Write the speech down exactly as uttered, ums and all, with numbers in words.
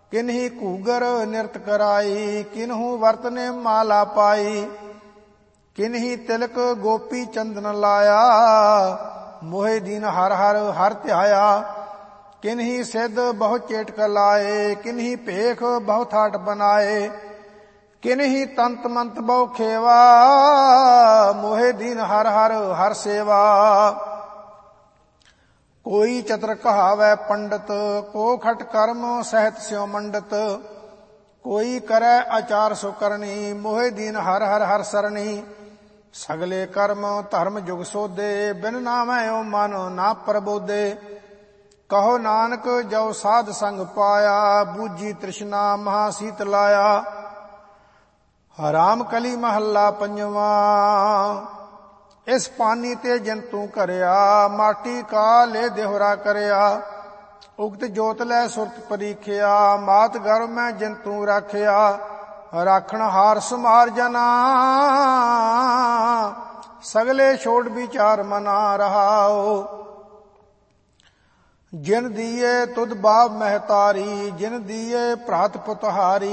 किन्ही घूगर निरत कराई, किन्हू वर्तने माला पाई, किन्ही तिलक गोपी चंदन लाया, मोहे दीन हर हर हर ध्याया। किन्ही सिद्ध बहु चेटक लाए, किन्ही पेख बहु थाट बनाए, किन्ही तंत मंत बहु खेवा, मोहे दीन हर हर हर सेवा। कोई चतर कहावै पंडित, को खट कर्म सहत स्यो मंडित, कोई करे आचार सो करनी, मोहे दीन हर हर हर सरणी। सगले कर्म धर्म जुग सोधे, बिन नामै ओ मन ना प्रबोधे। कहो नानक जो साध संग पाया, बूझी तृष्णा महा सीत लाया। राम कली महला पंजवा, इस पानी ते जंतु करया, माटी का ले देहरा करया। उगत जोत लै सुरत परीखिया, मात गर्भ में जंतु राखिया। राखण हार समार जना, सगले छोड़ विचार मना रहाओ। जिन दिए तुद बाप महतारी, जिन दिए भ्रात पुतहारी।